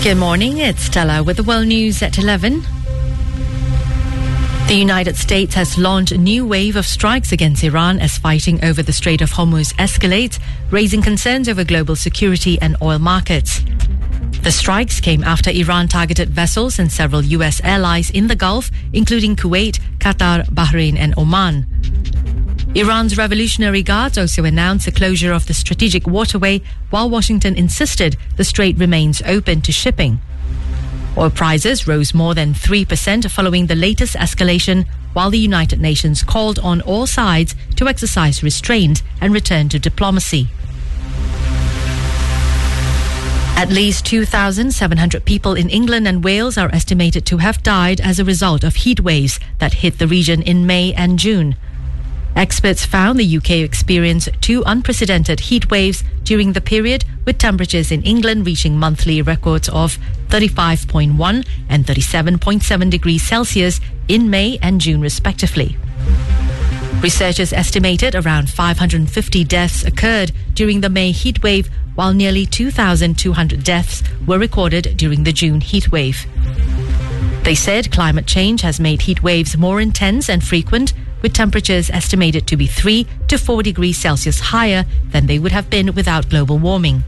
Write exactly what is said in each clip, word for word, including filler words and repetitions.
Good morning, it's Stella with the World News at eleven. The United States has launched a new wave of strikes against Iran as fighting over the Strait of Hormuz escalates, raising concerns over global security and oil markets. The strikes came after Iran targeted vessels and several U S allies in the Gulf, including Kuwait, Qatar, Bahrain and Oman. Iran's Revolutionary Guards also announced the closure of the strategic waterway, while Washington insisted the strait remains open to shipping. Oil prices rose more than three percent following the latest escalation, while the United Nations called on all sides to exercise restraint and return to diplomacy. At least two thousand seven hundred people in England and Wales are estimated to have died as a result of heat waves that hit the region in May and June. Experts found the U K experienced two unprecedented heat waves during the period, with temperatures in England reaching monthly records of thirty-five point one and thirty-seven point seven degrees Celsius in May and June respectively. Researchers estimated around five hundred fifty deaths occurred during the May heat wave, while nearly two thousand two hundred deaths were recorded during the June heat wave. They said climate change has made heat waves more intense and frequent, with temperatures estimated to be three to four degrees Celsius higher than they would have been without global warming.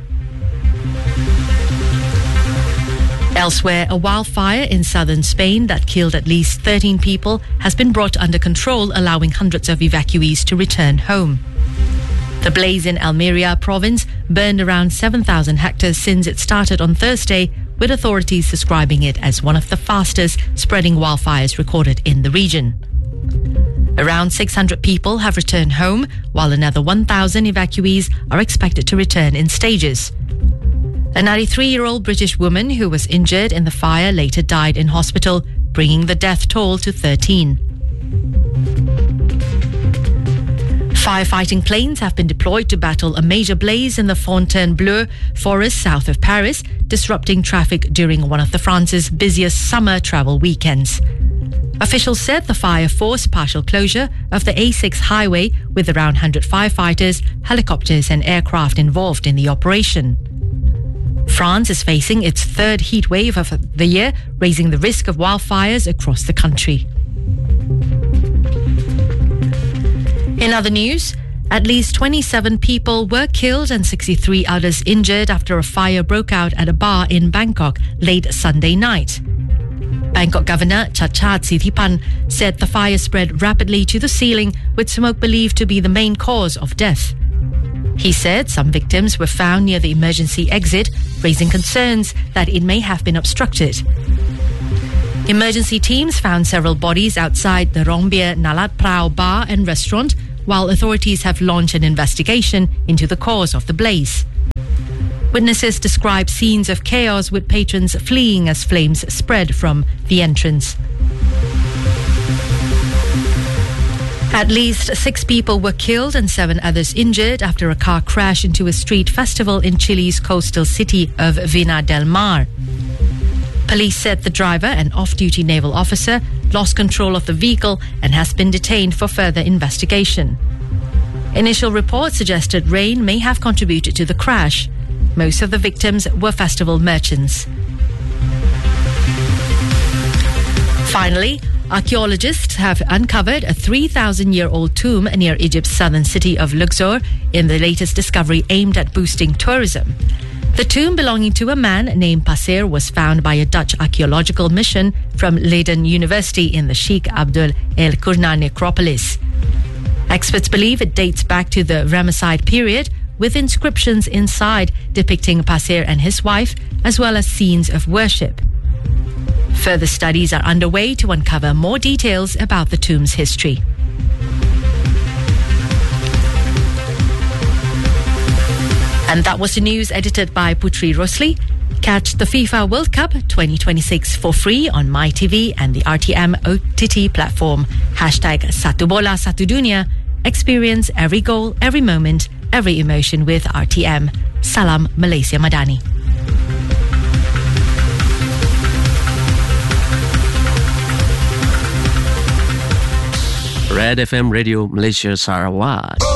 Elsewhere, a wildfire in southern Spain that killed at least thirteen people has been brought under control, allowing hundreds of evacuees to return home. The blaze in Almeria province burned around seven thousand hectares since it started on Thursday, with authorities describing it as one of the fastest spreading wildfires recorded in the region. Around six hundred people have returned home, while another one thousand evacuees are expected to return in stages. A ninety-three-year-old British woman who was injured in the fire later died in hospital, bringing the death toll to thirteen. Firefighting planes have been deployed to battle a major blaze in the Fontainebleau forest south of Paris, disrupting traffic during one of the France's busiest summer travel weekends. Officials said the fire forced partial closure of the A six highway, with around one hundred firefighters, helicopters and aircraft involved in the operation. France is facing its third heat wave of the year, raising the risk of wildfires across the country. In other news, at least twenty-seven people were killed and sixty-three others injured after a fire broke out at a bar in Bangkok late Sunday night. Bangkok Governor Chachad Sithipan said the fire spread rapidly to the ceiling, with smoke believed to be the main cause of death. He said some victims were found near the emergency exit, raising concerns that it may have been obstructed. Emergency teams found several bodies outside the Rongbia Nalat Prao bar and restaurant, while authorities have launched an investigation into the cause of the blaze. Witnesses described scenes of chaos, with patrons fleeing as flames spread from the entrance. At least six people were killed and seven others injured after a car crashed into a street festival in Chile's coastal city of Vina del Mar. Police said the driver, an off-duty naval officer, lost control of the vehicle and has been detained for further investigation. Initial reports suggested rain may have contributed to the crash. Most of the victims were festival merchants. Finally, archaeologists have uncovered a three thousand year old tomb near Egypt's southern city of Luxor in the latest discovery aimed at boosting tourism. The tomb, belonging to a man named Pasir, was found by a Dutch archaeological mission from Leiden University in the Sheikh Abdul El Qurna necropolis. Experts believe it dates back to the Ramesside period, with inscriptions inside depicting Pasir and his wife, as well as scenes of worship. Further studies are underway to uncover more details about the tomb's history. And that was the news edited by Putri Rosli. Catch the FIFA World Cup twenty twenty-six for free on MyTV and the R T M O T T platform. Hashtag Satu Bola Satu Dunia. Experience every goal, every moment, every emotion with R T M. Salam Malaysia Madani. Red F M Radio Malaysia Sarawak.